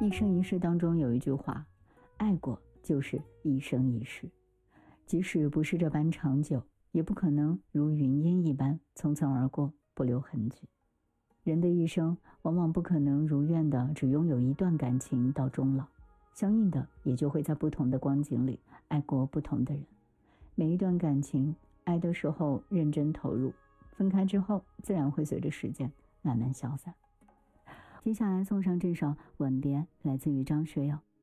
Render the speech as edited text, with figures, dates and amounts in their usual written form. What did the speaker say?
一生一世当中有一句话，爱过就是一生一世，即使不是这般长久，也不可能如云烟一般匆匆而过，不留痕迹。人的一生往往不可能如愿的只拥有一段感情到终老，相应的也就会在不同的光景里爱过不同的人。每一段感情爱的时候认真投入，分开之后自然会随着时间慢慢消散。接下来送上这首《吻别》，来自于张学友。